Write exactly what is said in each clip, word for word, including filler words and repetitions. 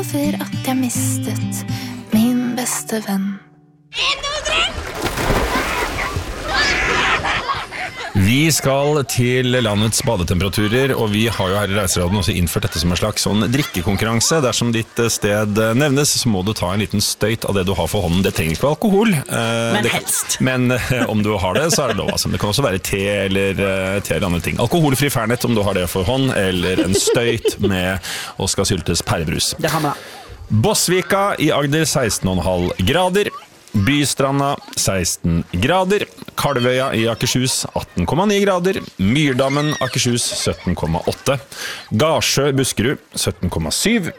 over at jeg mistet min beste venn. Vi skal til landets badetemperaturer, og vi har jo her i Reiseradioen også innført dette som en slags sånn drikkekonkurranse. Dersom ditt sted nevnes, så må du ta en liten støyt av det du har for hånden. Det trenger ikke være alkohol. Men det, helst. Men om du har det, så er det lov. Altså. Det kan også være te eller, te eller andre ting. Alkoholfri Fernet om du har det for hånd, eller en støyt med Oskar Syltes pærebrus. Det har vi da. Bosvika i Agder seksten komma fem grader. Bystranda seksten grader, Kalvøya i Akershus atten komma ni grader, Myrdammen Akershus sytten komma åtte, Garsjø Buskerud sytten komma syv,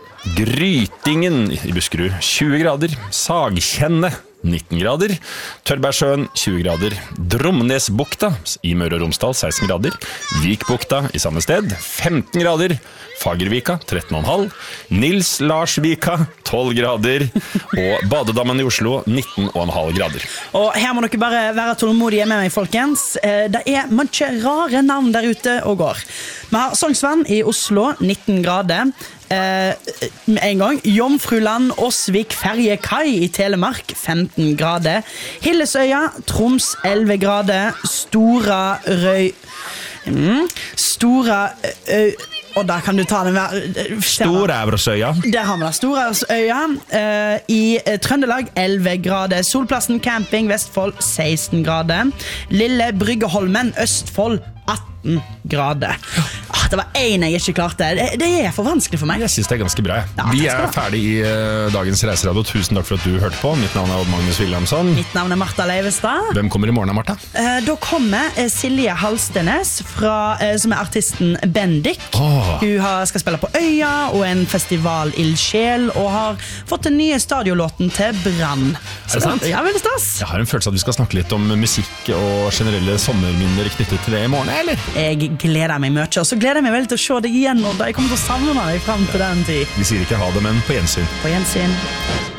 Grytingen i Buskerud tjue grader, Sagkjenne nitten grader, Tørbergsjøen tjue grader, Dromnesbukta i Møre og Romsdal seksten grader, Vikbukta i samme sted femten grader, Fagervika tretten komma fem, Nils Larsvika tolv grader og Badedammen i Oslo nitten komma fem grader. Og her må dere bare være tålmodige med meg, folkens. Det er mange rare navn der ute og går. Vi har Sognsvann i Oslo nitten grader. Eh, en gang Jomfruland Åsvik Ferjekai i Telemark femten grader, Hillesøya Troms elleve grader, Stora Røy mm, Stora ø, og da kan du ta den hver Storevrsøya. Der har vi da Storevrsøya eh, i Trøndelag elleve grader, Solplassen Camping Vestfold seksten grader, Lille Bryggeholmen Østfold atten grader. Ah, det var en jeg ikke klarte. Det, det er for vanskelig for meg. Jeg synes det er ganske bra. Ja, Vi er ferdig i uh, dagens Reiseradio. Tusen takk for at du hørte på. Mitt navn er Odd Magnus Williamson. Mitt navn er Martha Leivestad. Hvem kommer i morgen, Martha? Eh, da kommer eh, Silje Halstenes, fra, eh, som er artisten Bendik. Oh. Hun har, skal spille på Øya og en festival Ildsjel, og har fått den nye stadiolåten til Brann. Er det sant? Ja, veldig stas. Jeg har en følelse av at vi skal snakke litt om musikk og generelle sommerminner knyttet til det i morgen, eller? Jeg gleder meg mye, og så gleder jeg meg veldig til å se deg igjen, og jeg kommer til å savne deg frem til den tid. Vi sier ikke ha det, men på gjensyn. På gjensyn.